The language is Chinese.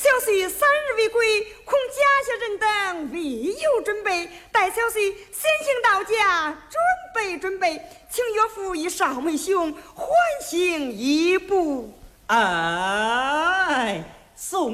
小婿3日未归，恐家下人等未有准备，待小婿先行到家，准备，请岳父与少妹兄缓行一步。 哎，送